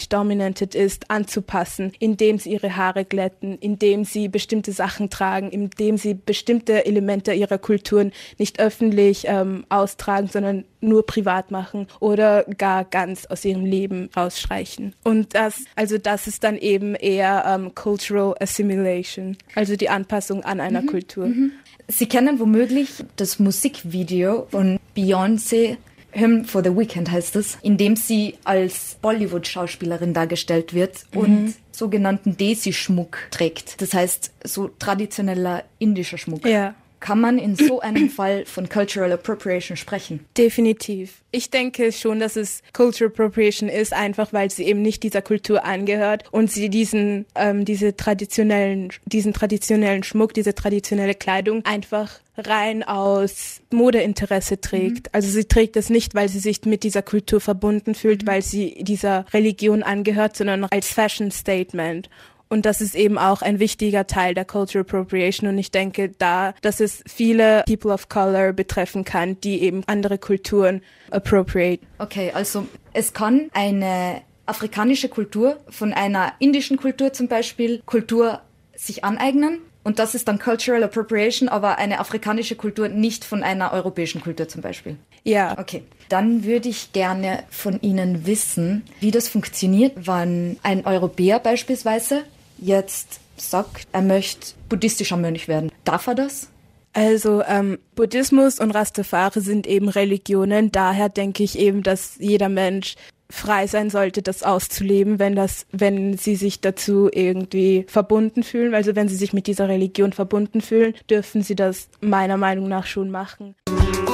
age-dominated ist, anzupassen, indem sie ihre Haare glätten, indem sie bestimmte Sachen tragen, indem sie bestimmte Elemente ihrer Kulturen nicht öffentlich austragen, sondern nur privat machen oder gar ganz aus ihrem Leben rausstreichen. Und das ist dann eben eher Cultural Assimilation, also die Anpassung an einer Kultur. Sie kennen womöglich das Musikvideo von Beyoncé, Hymn for the Weekend heißt es, in dem sie als Bollywood-Schauspielerin dargestellt wird und sogenannten Desi-Schmuck trägt. Das heißt, so traditioneller indischer Schmuck. Ja. Kann man in so einem Fall von Cultural Appropriation sprechen? Definitiv. Ich denke schon, dass es Cultural Appropriation ist, einfach weil sie eben nicht dieser Kultur angehört und sie diesen traditionellen Schmuck, diese traditionelle Kleidung einfach rein aus Modeinteresse trägt. Also sie trägt es nicht, weil sie sich mit dieser Kultur verbunden fühlt, weil sie dieser Religion angehört, sondern als Fashion Statement. Und das ist eben auch ein wichtiger Teil der Cultural Appropriation. Und ich denke dass es viele People of Color betreffen kann, die eben andere Kulturen appropriate. Okay, also es kann eine afrikanische Kultur von einer indischen Kultur zum Beispiel Kultur sich aneignen. Und das ist dann Cultural Appropriation, aber eine afrikanische Kultur nicht von einer europäischen Kultur zum Beispiel. Ja. Okay. Dann würde ich gerne von Ihnen wissen, wie das funktioniert, wenn ein Europäer beispielsweise jetzt sagt, er möchte buddhistischer Mönch werden. Darf er das? Also Buddhismus und Rastafari sind eben Religionen. Daher denke ich eben, dass jeder Mensch frei sein sollte, das auszuleben, wenn sie sich dazu irgendwie verbunden fühlen. Also wenn sie sich mit dieser Religion verbunden fühlen, dürfen sie das meiner Meinung nach schon machen.